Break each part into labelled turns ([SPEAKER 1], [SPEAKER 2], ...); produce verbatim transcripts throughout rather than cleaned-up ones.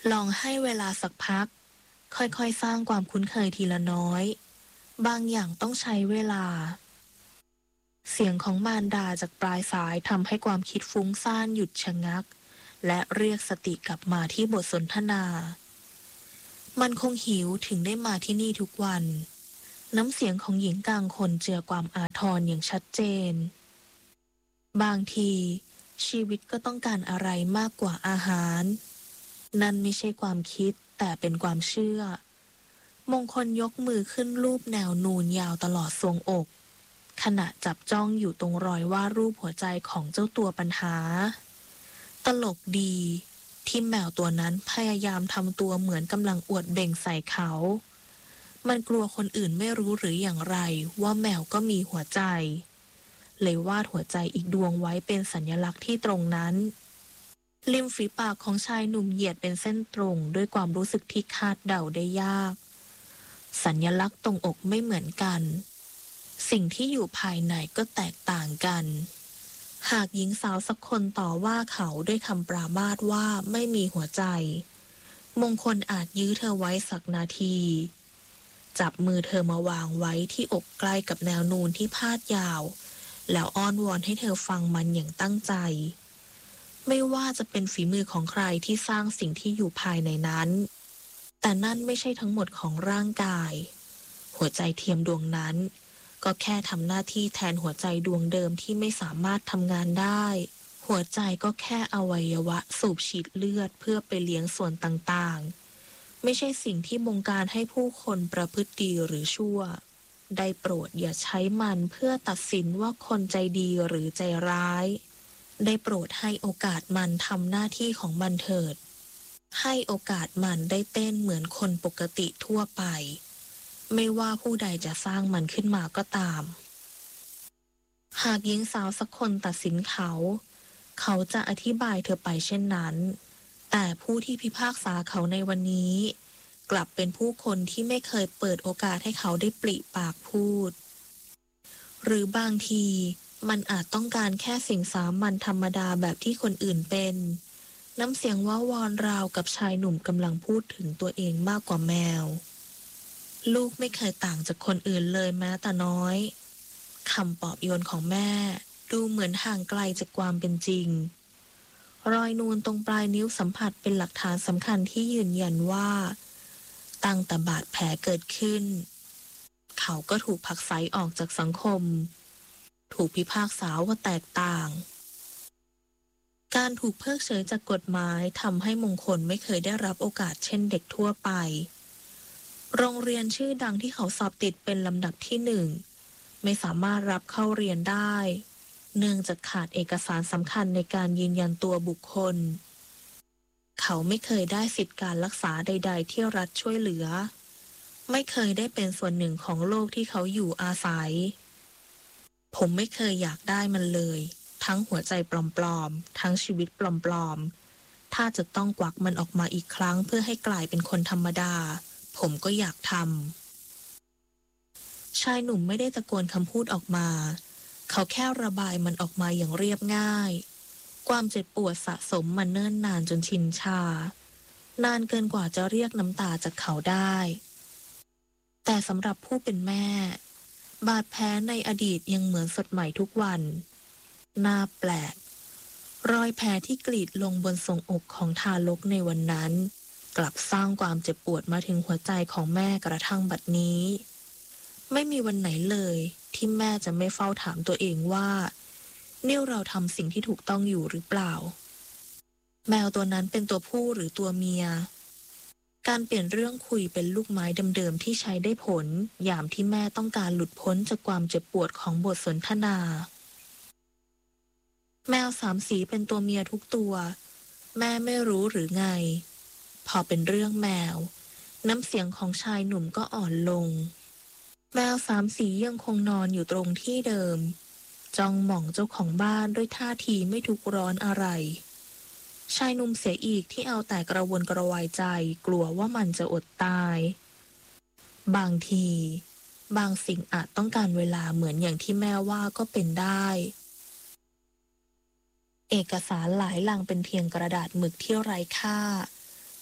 [SPEAKER 1] ลองให้เวลาสักพักค่อยๆสร้างความคุ้นเคยทีละน้อยบางอย่างต้องใช้เวลาเสียงของมารดาจากปลายสายทำให้ความคิดฟุ้งซ่านหยุดชะงักและเรียกสติกลับมาที่บทสนทนามันคงหิวถึงได้มาที่นี่ทุกวันน้ำเสียงของหญิงกลางคนเจือความอาทรอย่างชัดเจนบางทีชีวิตก็ต้องการอะไรมากกว่าอาหารนั่นไม่ใช่ความคิดแต่เป็นความเชื่อมงคลยกมือขึ้นรูปแนวนูนยาวตลอดทรวงอกขณะจับจ้องอยู่ตรงรอยวาดรูปหัวใจของเจ้าตัวปัญหาตลกดีที่แมวตัวนั้นพยายามทำตัวเหมือนกำลังอวดเบ่งใส่เขามันกลัวคนอื่นไม่รู้หรืออย่างไรว่าแมวก็มีหัวใจเลยวาดหัวใจอีกดวงไว้เป็นสัญลักษณ์ที่ตรงนั้นริมฝีปากของชายหนุ่มเหยียดเป็นเส้นตรงด้วยความรู้สึกที่คาดเดาได้ยากสัญลักษณ์ตรงอกไม่เหมือนกันสิ่งที่อยู่ภายในก็แตกต่างกันหากหญิงสาวสักคนต่อว่าเขาด้วยคำปรามาสว่าไม่มีหัวใจมงคลอาจยื้อเธอไว้สักนาทีจับมือเธอมาวางไว้ที่อกใกล้กับแนวนูนที่พาดยาวแล้วอ้อนวอนให้เธอฟังมันอย่างตั้งใจไม่ว่าจะเป็นฝีมือของใครที่สร้างสิ่งที่อยู่ภายในนั้นแต่นั่นไม่ใช่ทั้งหมดของร่างกายหัวใจเทียมดวงนั้นก็แค่ทำหน้าที่แทนหัวใจดวงเดิมที่ไม่สามารถทำงานได้หัวใจก็แค่อวัยวะสูบฉีดเลือดเพื่อไปเลี้ยงส่วนต่างๆไม่ใช่สิ่งที่บงการให้ผู้คนประพฤติดีหรือชั่วได้โปรดอย่าใช้มันเพื่อตัดสินว่าคนใจดีหรือใจร้ายได้โปรดให้โอกาสมันทำหน้าที่ของมันเถิดให้โอกาสมันได้เต้นเหมือนคนปกติทั่วไปไม่ว่าผู้ใดจะสร้างมันขึ้นมาก็ตามหากหญิงสาวสักคนตัดสินเขาเขาจะอธิบายเธอไปเช่นนั้นแต่ผู้ที่พิพากษาเขาในวันนี้กลับเป็นผู้คนที่ไม่เคยเปิดโอกาสให้เขาได้ปริปากพูดหรือบางทีมันอาจต้องการแค่สิ่งสามัญธรรมดาแบบที่คนอื่นเป็นน้ำเสียงว่าวอนราวกับชายหนุ่มกำลังพูดถึงตัวเองมากกว่าแมวลูกไม่เคยต่างจากคนอื่นเลยแม้แต่น้อยคำปลอบโยนของแม่ดูเหมือนห่างไกลจากความเป็นจริงรอยนูนตรงปลายนิ้วสัมผัสเป็นหลักฐานสำคัญที่ยืนยันว่าตั้งแต่บาดแผลเกิดขึ้นเขาก็ถูกผลักไสออกจากสังคมถูกพิพากษาว่าแตกต่างการถูกเพิกเฉยจากกฎหมายทำให้มงคลไม่เคยได้รับโอกาสเช่นเด็กทั่วไปโรงเรียนชื่อดังที่เขาสอบติดเป็นลำดับที่หนึ่งไม่สามารถรับเข้าเรียนได้เนื่องจากขาดเอกสารสำคัญในการยืนยันตัวบุคคลเขาไม่เคยได้สิทธิการรักษาใดๆที่รัฐช่วยเหลือไม่เคยได้เป็นส่วนหนึ่งของโลกที่เขาอยู่อาศัยผมไม่เคยอยากได้มันเลยทั้งหัวใจปลอมๆทั้งชีวิตปลอมๆถ้าจะต้องกวักมันออกมาอีกครั้งเพื่อให้กลายเป็นคนธรรมดาผมก็อยากทำชายหนุ่มไม่ได้ตะโกนคำพูดออกมาเขาแค่ระบายมันออกมาอย่างเรียบง่ายความเจ็บปวดสะสมมาเนิ่นนานจนชินชานานเกินกว่าจะเรียกน้ำตาจากเขาได้แต่สำหรับผู้เป็นแม่บาดแผลในอดีตยังเหมือนสดใหม่ทุกวันน่าแปลกรอยแผลที่กรีดลงบนทรวงอกของทารกในวันนั้นกลับสร้างความเจ็บปวดมาถึงหัวใจของแม่กระทั่งบัดนี้ไม่มีวันไหนเลยที่แม่จะไม่เฝ้าถามตัวเองว่านี่เราทำสิ่งที่ถูกต้องอยู่หรือเปล่าแมวตัวนั้นเป็นตัวผู้หรือตัวเมียการเปลี่ยนเรื่องคุยเป็นลูกไม้เดิมๆที่ใช้ได้ผลยามที่แม่ต้องการหลุดพ้นจากความเจ็บปวดของบทสนทนาแมวสามสีเป็นตัวเมียทุกตัวแม่ไม่รู้หรือไงพอเป็นเรื่องแมวน้ำเสียงของชายหนุ่มก็อ่อนลงแมวสามสียังคงนอนอยู่ตรงที่เดิมจ้องมองเจ้าของบ้านด้วยท่าทีไม่ทุกข์ร้อนอะไรชายหนุ่มเสียอีกที่เอาแต่กระวนกระวายใจกลัวว่ามันจะอดตายบางทีบางสิ่งอาจต้องการเวลาเหมือนอย่างที่แม่ว่าก็เป็นได้เอกสารหลายลังเป็นเพียงกระดาษหมึกที่ไร้ค่า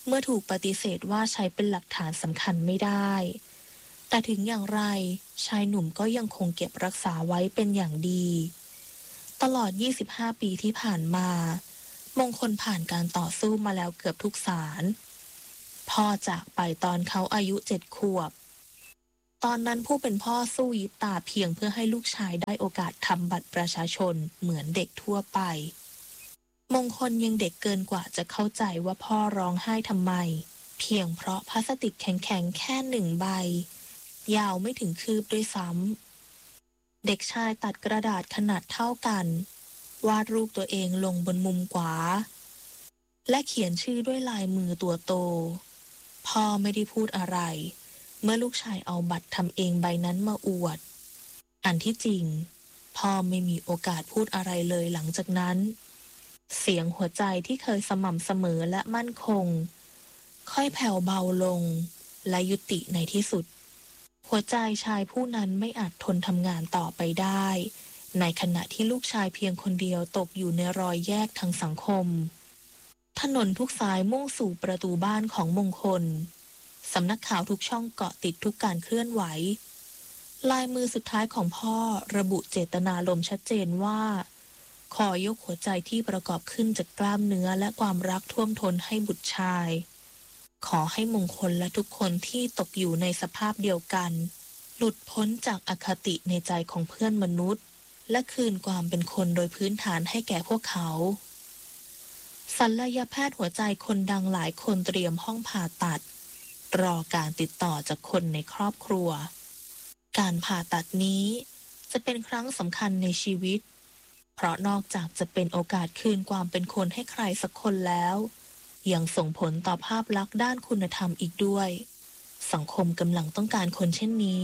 [SPEAKER 1] เมื่อถูกปฏิเสธว่าใช้เป็นหลักฐานสำคัญไม่ได้ แต่ถึงอย่างไรชายหนุ่มก็ยังคงเก็บรักษาไว้เป็นอย่างดี ตลอด ยี่สิบห้า ปีที่ผ่านมา มงคลผ่านการต่อสู้มาแล้วเกือบทุกศาล พ่อจากไปตอนเขาอายุเจ็ดขวบ ตอนนั้นผู้เป็นพ่อสู้ยิบตาเพียงเพื่อให้ลูกชายได้โอกาสทำบัตรประชาชนเหมือนเด็กทั่วไป มงคลยังเด็กเกินกว่าจะเข้าใจว่าพ่อร้องไห้ทำไม เพียงเพราะพลาสติกแข็งๆแค่หนึ่งใบ ยาวไม่ถึงคืบด้วยซ้ำ เด็กชายตัดกระดาษขนาดเท่ากัน วาดรูปตัวเองลงบนมุมขวา และเขียนชื่อด้วยลายมือตัวโต พ่อไม่ได้พูดอะไร เมื่อลูกชายเอาบัตรทำเองใบนั้นมาอวด อันที่จริง พ่อไม่มีโอกาสพูดอะไรเลยหลังจากนั้น เสียงหัวใจที่เคยสม่ำเสมอและมั่นคง ค่อยแผ่วเบาลงและยุติในที่สุด หัวใจชายผู้นั้นไม่อาจทนทำงานต่อไปได้ ในขณะที่ลูกชายเพียงคนเดียวตกอยู่ในรอยแยกทางสังคม ถนนทุกสายมุ่งสู่ประตูบ้านของมงคล สำนักข่าวทุกช่องเกาะติดทุกการเคลื่อนไหว ลายมือสุดท้ายของพ่อระบุเจตนารมณ์ชัดเจนว่า ขอยกหัวใจที่ประกอบขึ้นจากกล้ามเนื้อและความรักท่วมท้นให้บุตรชาย ขอให้มงคลและทุกคนที่ตกอยู่ในสภาพเดียวกัน หลุดพ้นจากอคติในใจของเพื่อนมนุษย์ และคืนความเป็นคนโดยพื้นฐานให้แก่พวกเขา ศัลยแพทย์หัวใจคนดังหลายคนเตรียมห้องผ่าตัด รอการติดต่อจากคนในครอบครัว การผ่าตัดนี้จะเป็นครั้งสำคัญในชีวิต เพราะนอกจากจะเป็นโอกาสคืนความเป็นคนให้ใครสักคนแล้ว ยังส่งผลต่อภาพลักษณ์ด้านคุณธรรมอีกด้วย สังคมกำลังต้องการคนเช่นนี้